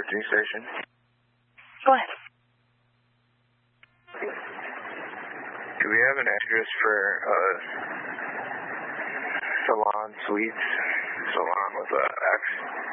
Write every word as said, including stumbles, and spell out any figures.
New Station. Go ahead. Do we have an address for uh, Salon Suites? Salon with a X.